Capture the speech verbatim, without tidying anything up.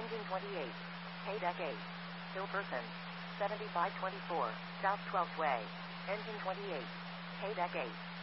Engine twenty-eight. K-Deck eight. Hill person. seventy-five twenty-four, South twelfth Way. Engine twenty-eight. K-Deck eight.